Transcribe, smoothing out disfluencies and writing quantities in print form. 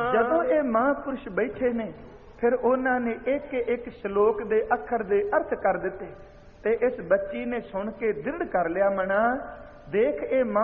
ਜਦੋਂ ਇਹ ਮਹਾਂਪੁਰਸ਼ ਬੈਠੇ ਨੇ ਫਿਰ ਉਹਨਾਂ ਨੇ ਇੱਕ ਇੱਕ ਸ਼ਲੋਕ ਦੇ ਅੱਖਰ ਦੇ ਅਰਥ ਕਰ ਦਿੱਤੇ ਤੇ ਇਸ ਬੱਚੀ ਨੇ ਸੁਣ ਕੇ ਦ੍ਰਿੜ ਕਰ ਲਿਆ ਮਨਾ, ਦੇਖ ਇਹ